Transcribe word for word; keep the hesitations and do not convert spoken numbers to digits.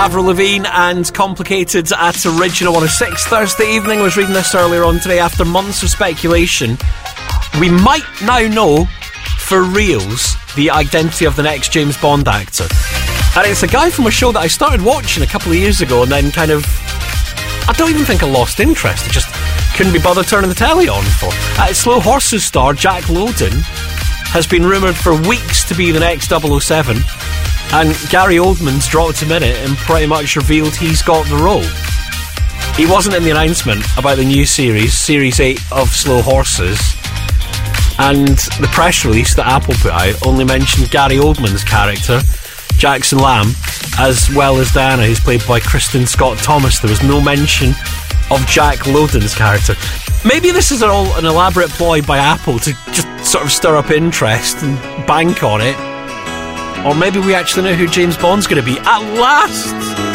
Avril Lavigne and Complicated at Original one oh six Thursday evening. I was reading this earlier on today. After months of speculation, we might now know for reals the identity of the next James Bond actor. And it's a guy from a show that I started watching a couple of years ago and then kind of, I don't even think I lost interest. I just couldn't be bothered turning the telly on for. Uh, Slow Horses star Jack Lowden has been rumoured for weeks to be the next double oh seven. And Gary Oldman's dropped him in it and pretty much revealed he's got the role. He wasn't in the announcement about the new series, Series eight of Slow Horses, and the press release that Apple put out only mentioned Gary Oldman's character, Jackson Lamb, as well as Diana, who's played by Kristen Scott Thomas. There was no mention of Jack Lowden's character. Maybe this is all an elaborate ploy by Apple to just sort of stir up interest and bank on it. Or maybe we actually know who James Bond's going to be at last.